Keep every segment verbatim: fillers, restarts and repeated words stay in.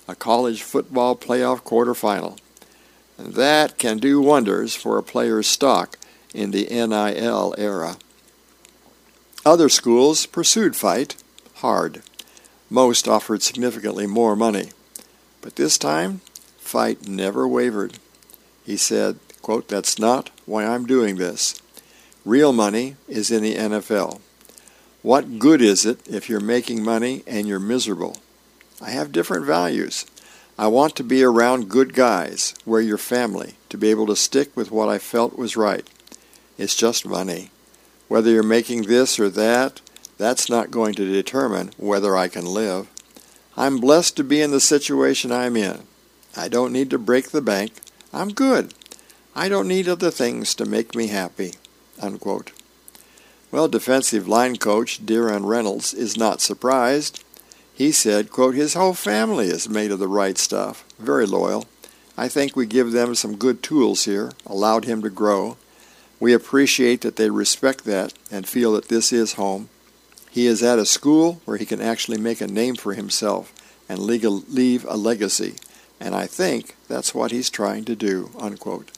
a college football playoff quarterfinal. And that can do wonders for a player's stock in the N I L era. Other schools pursued Feit hard. Most offered significantly more money. But this time, Feit never wavered. He said, quote, "That's not why I'm doing this. Real money is in the N F L. What good is it if you're making money and you're miserable? I have different values. I want to be around good guys, where you're family, to be able to stick with what I felt was right. It's just money. Whether you're making this or that, that's not going to determine whether I can live. I'm blessed to be in the situation I'm in. I don't need to break the bank. I'm good. I don't need other things to make me happy." Unquote. Well, defensive line coach Deron Reynolds is not surprised. He said, quote, "His whole family is made of the right stuff, very loyal. I think we give them some good tools here, allowed him to grow. We appreciate that they respect that and feel that this is home. He is at a school where he can actually make a name for himself and leave a legacy, and I think that's what he's trying to do." Unquote.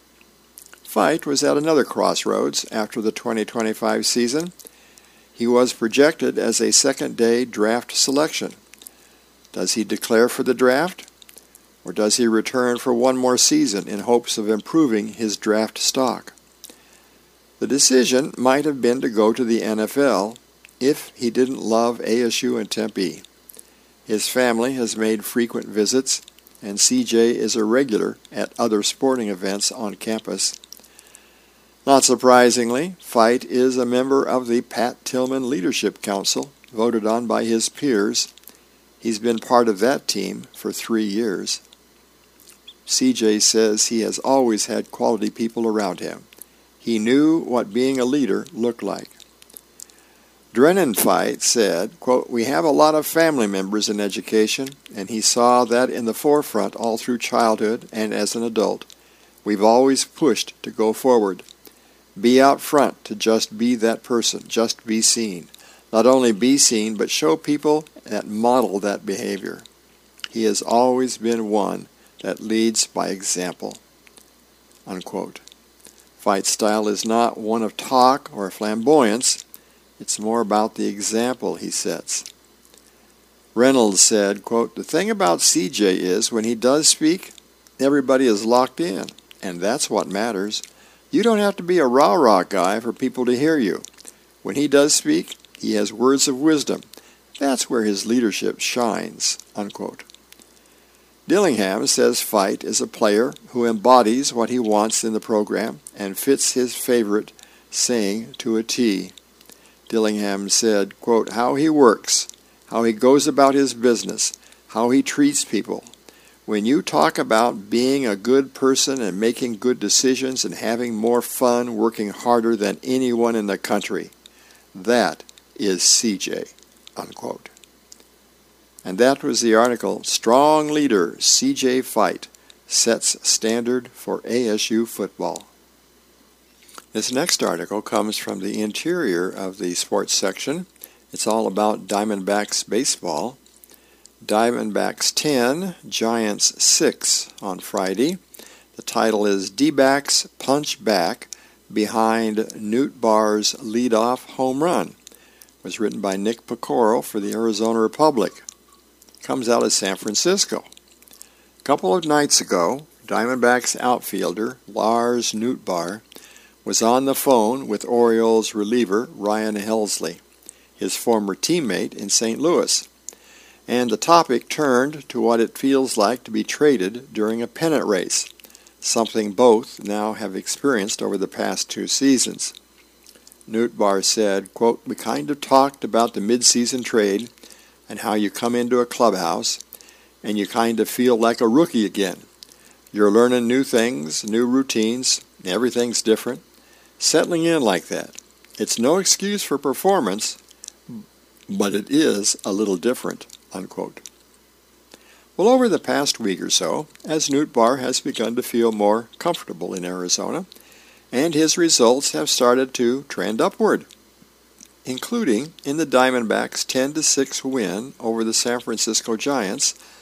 Feit was at another crossroads after the twenty twenty-five season. He was projected as a second-day draft selection. Does he declare for the draft? Or does he return for one more season in hopes of improving his draft stock? The decision might have been to go to the N F L if he didn't love A S U and Tempe. His family has made frequent visits, and C J is a regular at other sporting events on campus. Not surprisingly, Feit is a member of the Pat Tillman Leadership Council, voted on by his peers. He's been part of that team for three years. C J says he has always had quality people around him. He knew what being a leader looked like. Drennan Feit said, quote, "We have a lot of family members in education, and he saw that in the forefront all through childhood and as an adult. We've always pushed to go forward. Be out front to just be that person, just be seen. Not only be seen, but show people that model that behavior. He has always been one that leads by example." Unquote. Feit's style is not one of talk or flamboyance. It's more about the example he sets. Reynolds said, quote, "The thing about C J is when he does speak, everybody is locked in, and that's what matters. You don't have to be a rah-rah guy for people to hear you. When he does speak, he has words of wisdom. That's where his leadership shines." Unquote. Dillingham says Feit is a player who embodies what he wants in the program and fits his favorite saying to a T. Dillingham said, quote, "How he works, how he goes about his business, how he treats people. When you talk about being a good person and making good decisions and having more fun working harder than anyone in the country, that is C J." Unquote. And that was the article, "Strong Leader C J Feit Sets Standard for A S U Football." This next article comes from the interior of the sports section. It's all about Diamondbacks baseball. Diamondbacks ten, Giants six on Friday. The title is D-Backs Punch Back Behind Newt Barr's Leadoff Home Run. It was written by Nick Pecoro for the Arizona Republic. It comes out of San Francisco. A couple of nights ago, Diamondbacks outfielder Lars Nootbaar was on the phone with Orioles reliever Ryan Helsley, his former teammate in Saint Louis. And the topic turned to what it feels like to be traded during a pennant race, something both now have experienced over the past two seasons. Nootbaar said, quote, "We kind of talked about the mid-season trade and how you come into a clubhouse and you kind of feel like a rookie again. You're learning new things, new routines, everything's different. Settling in like that. It's no excuse for performance, but it is a little different." Unquote. Well, over the past week or so, as Nootbaar has begun to feel more comfortable in Arizona, and his results have started to trend upward, including in the Diamondbacks' ten to six win over the San Francisco Giants